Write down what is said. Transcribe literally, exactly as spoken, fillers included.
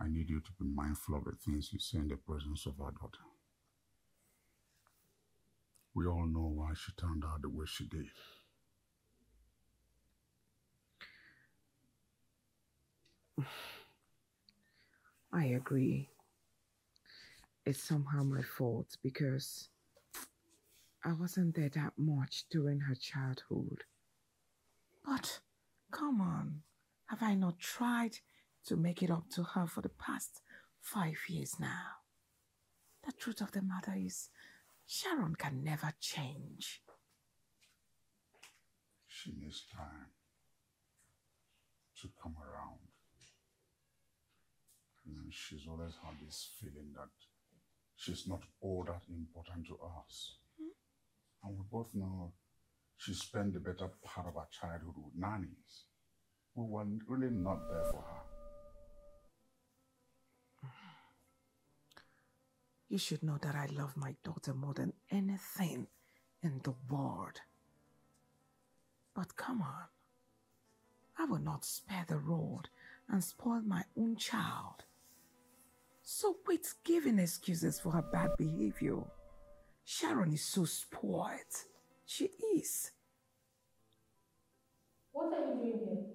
I need you to be mindful of the things you say in the presence of our daughter. We all know why she turned out the way she did. I agree. It's somehow my fault because I wasn't there that much during her childhood. But come on, have I not tried to make it up to her for the past five years now? The truth of the matter is, Sharon can never change. She needs time to come around. And she's always had this feeling that she's not all that important to us. Hmm? And we both know she spent the better part of her childhood with nannies. We were really not there for her. You should know that I love my daughter more than anything in the world. But come on, I will not spare the rod and spoil my own child. So quit giving excuses for her bad behavior. Sharon is so spoiled. She is. What are you doing here?